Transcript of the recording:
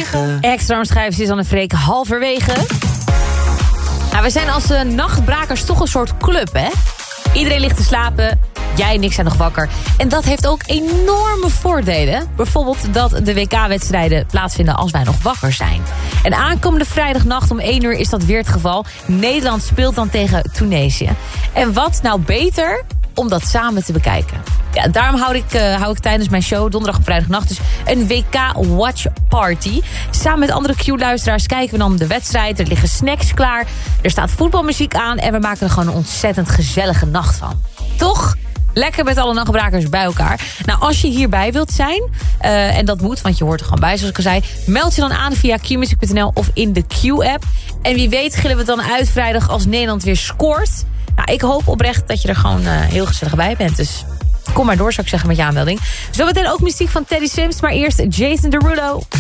halverwege. Extra schrijven is dan een Freek halverwege. Nou, we zijn als nachtbrakers toch een soort club, hè? Iedereen ligt te slapen, jij en ik zijn nog wakker. En dat heeft ook enorme voordelen. Bijvoorbeeld dat de WK-wedstrijden plaatsvinden als wij nog wakker zijn. En aankomende vrijdagnacht om 1 uur is dat weer het geval. Nederland speelt dan tegen Tunesië. En wat nou beter om dat samen te bekijken. Ja, daarom hou ik tijdens mijn show donderdag op vrijdagnacht dus een WK-watch party. Samen met andere Q-luisteraars kijken we dan de wedstrijd. Er liggen snacks klaar. Er staat voetbalmuziek aan. En we maken er gewoon een ontzettend gezellige nacht van. Toch? Lekker met alle nachtbrakers bij elkaar. Nou, als je hierbij wilt zijn, en dat moet, want je hoort er gewoon bij, zoals ik al zei, meld je dan aan via qmusic.nl of in de Q-app. En wie weet gillen we het dan uit vrijdag als Nederland weer scoort. Nou, ik hoop oprecht dat je er gewoon heel gezellig bij bent. Dus kom maar door, zou ik zeggen, met je aanmelding. Zometeen ook muziek van Teddy Swims, maar eerst Jason Derulo.